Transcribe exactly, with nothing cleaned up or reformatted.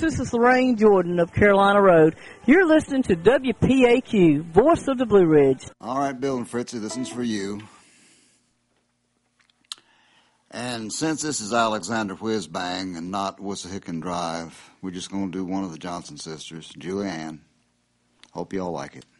this is Lorraine Jordan of Carolina Road. You're listening to W P A Q, Voice of the Blue Ridge. All right, Bill and Fritzy, this one's for you. And since this is Alexander Whizbang and not Wissahickon Drive, we're just going to do one of the Johnson sisters, Julianne. Hope you all like it.